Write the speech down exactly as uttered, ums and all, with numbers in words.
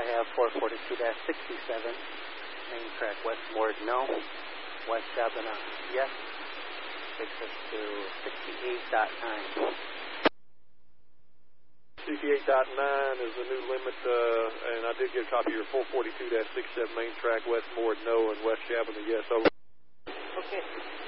I have four forty-two dash sixty-seven, main track West Mord, no. West Shabana, yes. Takes us to sixty-eight point nine. sixty-eight point nine is the new limit, uh, and I did get a copy of your four forty-two dash sixty-seven main track West Mord, no, and West Shabana, yes. Over. Okay.